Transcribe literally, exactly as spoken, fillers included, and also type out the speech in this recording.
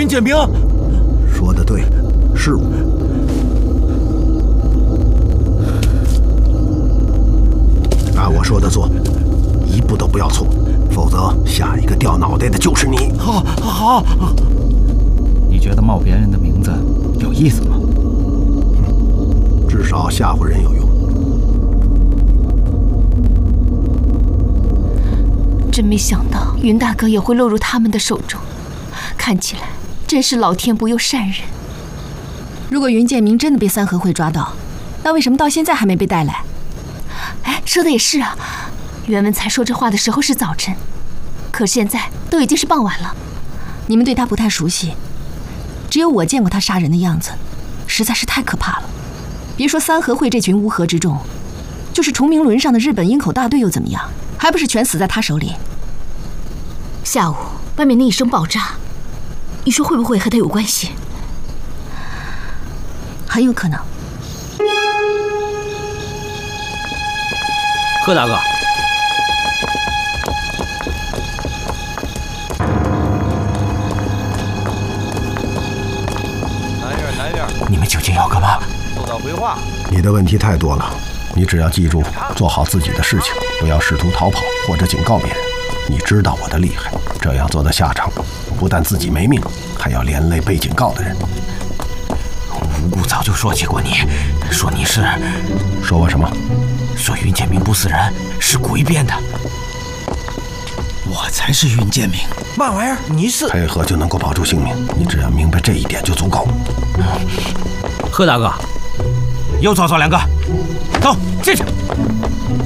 云建明。 说的对，是我。按我说的做，一步都不要错，否则下一个掉脑袋的就是你。 好，好。 你觉得冒别人的名字有意思吗？ 嗯，至少吓唬人有用。 真没想到云大哥也会落入他们的手中，看起来真是老天不佑善人。 如果云建明真的被三合会抓到，那为什么到现在还没被带来？ 哎，说的也是啊。袁文才说这话的时候是早晨，可现在都已经是傍晚了。 你们对他不太熟悉，只有我见过他杀人的样子，实在是太可怕了。别说三合会这群乌合之众，就是崇明轮上的日本鹰口大队又怎么样？还不是全死在他手里？ 下午外面那一声爆炸，你说会不会和他有关系？ 很有可能。 贺大哥， 南边，南边， 你们究竟要干嘛？ 收到回话。 你的问题太多了，你只要记住做好自己的事情，不要试图逃跑或者警告别人。你知道我的厉害，这样做的下场不但自己没命，还要连累被警告的人。 无故早就说起过你，说你是…… 说我什么？ 说云建明不是人，是鬼变的。 我才是云建明。嘛玩意儿？你是配合就能够保住性命，你只要明白这一点就足够。 贺大哥，又抓着两个，走进去。